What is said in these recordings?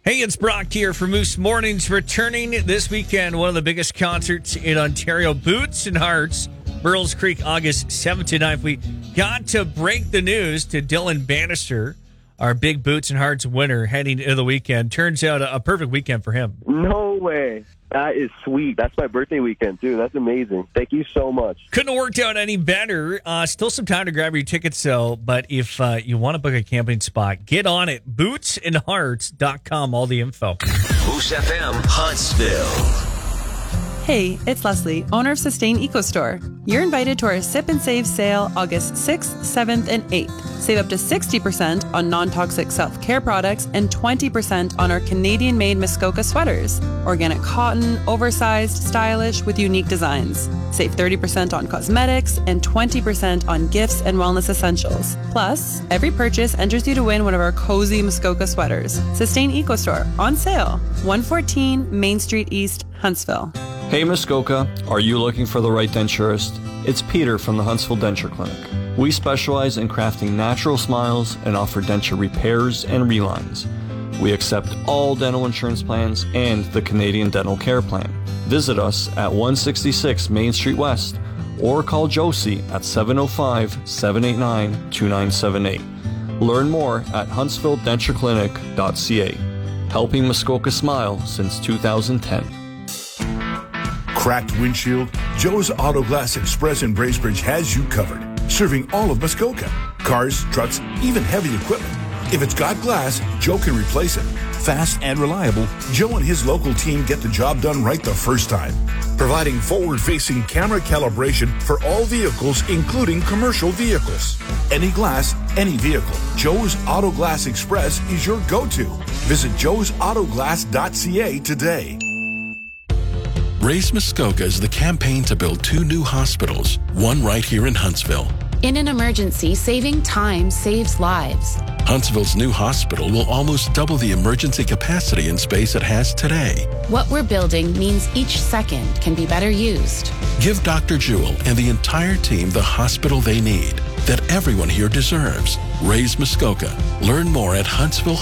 Hey, it's Brock here for Moose Mornings. Returning this weekend, one of the biggest concerts in Ontario, Boots and Hearts, Burles Creek, August 7th to 9th. We got to break the news to Dylan Bannister, our big Boots and Hearts winner heading into the weekend. Turns out a perfect weekend for him. No way. That is sweet. That's my birthday weekend, too. That's amazing. Thank you so much. Couldn't have worked out any better. Still some time to grab your tickets, though. But if you want to book a camping spot, get on it. Bootsandhearts.com. All the info. Moose FM, Huntsville. Hey, it's Leslie, owner of Sustain Eco Store. You're invited to our Sip and Save sale August 6th, 7th, and 8th. Save up to 60% on non-toxic self-care products and 20% on our Canadian-made Muskoka sweaters. Organic cotton, oversized, stylish, with unique designs. Save 30% on cosmetics and 20% on gifts and wellness essentials. Plus, every purchase enters you to win one of our cozy Muskoka sweaters. Sustain Eco Store, on sale, 114 Main Street East, Huntsville. Hey Muskoka, are you looking for the right denturist? It's Peter from the Huntsville Denture Clinic. We specialize in crafting natural smiles and offer denture repairs and relines. We accept all dental insurance plans and the Canadian Dental Care Plan. Visit us at 166 Main Street West or call Josie at 705-789-2978. Learn more at huntsvilledentureclinic.ca. Helping Muskoka smile since 2010. Cracked windshield? Joe's Auto Glass Express in Bracebridge has you covered, serving all of Muskoka. Cars, trucks, even heavy equipment. If it's got glass, Joe can replace it. Fast and reliable, Joe and his local team get the job done right the first time. Providing forward-facing camera calibration for all vehicles, including commercial vehicles. Any glass, any vehicle. Joe's Auto Glass Express is your go-to. Visit joesautoglass.ca today. Raise Muskoka is the campaign to build 2 new hospitals, one right here in Huntsville. In an emergency, saving time saves lives. Huntsville's new hospital will almost double the emergency capacity and space it has today. What we're building means each second can be better used. Give Dr. Jewell and the entire team the hospital they need, that everyone here deserves. Raise Muskoka. Learn more at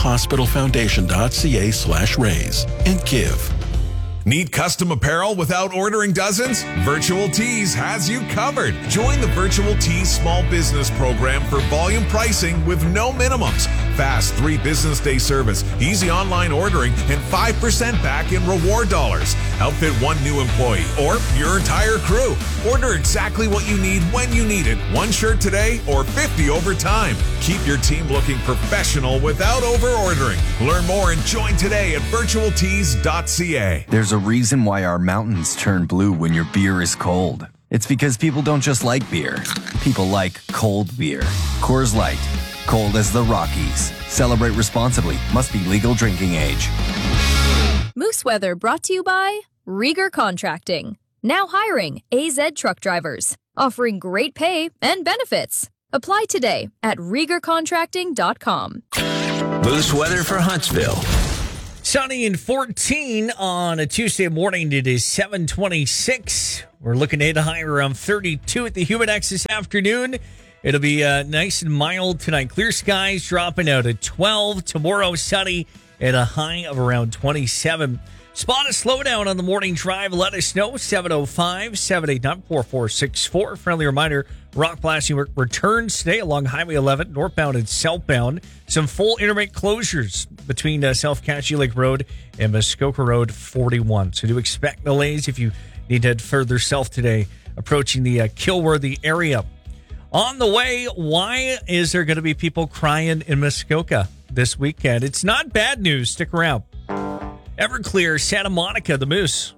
huntsvillehospitalfoundation.ca/raise and give. Need custom apparel without ordering dozens? Virtual Tees has you covered. Join the Virtual Tees Small Business Program for volume pricing with no minimums. Fast 3 business day service, easy online ordering, and 5% back in reward dollars. Outfit 1 new employee or your entire crew. Order exactly what you need when you need it. 1 shirt today or 50 over time. Keep your team looking professional without over-ordering. Learn more and join today at virtualtees.ca. There's a reason why our mountains turn blue when your beer is cold. It's because people don't just like beer. People like cold beer. Coors Light. Cold as the Rockies. Celebrate responsibly. Must be legal drinking age. Moose Weather brought to you by Rieger Contracting. Now hiring AZ truck drivers. Offering great pay and benefits. Apply today at RiegerContracting.com. Moose Weather for Huntsville. Sunny and 14 on a Tuesday morning. It is 7:26. We're looking at a high around 32 at the Humidex this afternoon. It'll be nice and mild tonight. Clear skies dropping out at 12. Tomorrow, sunny at a high of around 27. Spot a slowdown on the morning drive. Let us know. 705-789-4464. Friendly reminder, rock blasting returns today along Highway 11, northbound and southbound. Some full intermittent closures between South Cashew Lake Road and Muskoka Road 41. So do expect delays if you need to head further south today, approaching the Kilworthy area. On the way, why is there going to be people crying in Muskoka this weekend? It's not bad news. Stick around. Everclear, Santa Monica, the Moose.